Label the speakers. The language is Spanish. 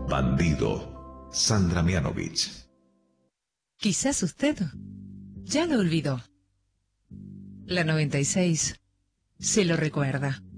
Speaker 1: Bandido, Sandra Mianovich.
Speaker 2: Quizás usted ya lo olvidó. La 96 se lo recuerda.